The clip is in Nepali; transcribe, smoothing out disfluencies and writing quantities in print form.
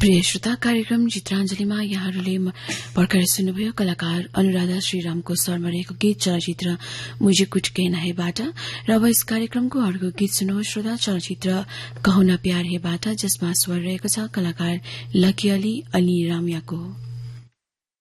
प्रिय श्रोता, कार्यक्रम चित्राञ्जलीमा यहाँहरूले भर्खर सुन्नुभयो कलाकार अनुराधा श्रीरामको स्वरमा रहेको गीत चलचित्र मुझे कुछ कहना हेबाट। र अब यस कार्यक्रमको अर्को गीत सुन्नुहोस् श्रोता, चलचित्र कहो न प्यार हेबाट, जसमा स्वर रहेको छ कलाकार लकी अली रामियाको।